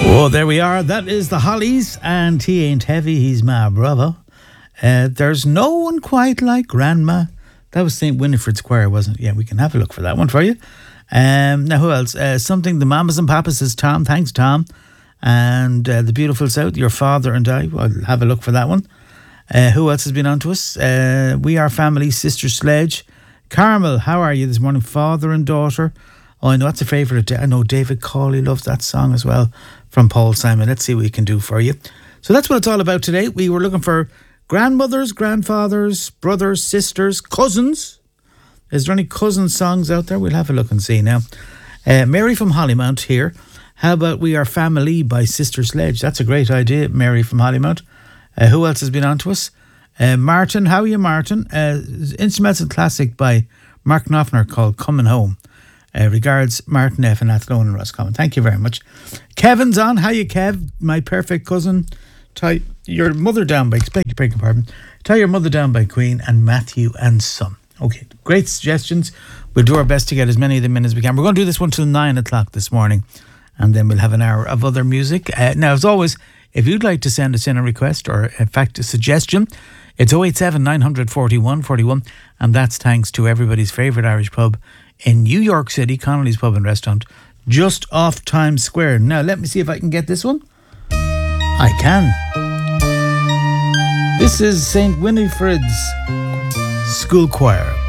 Oh, there we are. That is the Hollies, and he ain't heavy, he's my brother. There's no one quite like Grandma. That was St. Winifred's Choir, wasn't it? Yeah, we can have a look for that one for you. Now, who else? Something the Mamas and Papas says Tom. Thanks, Tom. And the Beautiful South, Your Father and I. I'll have a look for that one. Who else has been on to us? We Are Family, Sister Sledge. Carmel, how are you this morning? Father and daughter. Oh, I know that's a favourite. I know David Cawley loves that song as well from Paul Simon. Let's see what we can do for you. So that's what it's all about today. We were looking for grandmothers, grandfathers, brothers, sisters, cousins. Is there any cousin songs out there? We'll have a look and see now. Mary from Hollymount here. How about We Are Family by Sister Sledge? That's a great idea, Mary from Hollymount. Who else has been on to us? Martin, how are you, Martin? Instrumental classic by Mark Knopfler called Coming Home. Regards, Martin F. and Athlone and Roscommon. Thank you very much. Kevin's on. How you, Kev? My perfect cousin. Tie your mother down by... Beg your pardon. Tie Your Mother Down by Queen and Matthew and Son. Okay, great suggestions. We'll do our best to get as many of them in as we can. We're going to do this one till 9 o'clock this morning, and then we'll have an hour of other music. Now, as always, if you'd like to send us in a request or, in fact, a suggestion, it's 087 941 41, and that's thanks to everybody's favourite Irish pub in New York City, Connolly's Pub and Restaurant, just off Times Square. Now, let me see if I can get this one. I can. This is St. Winifred's School Choir.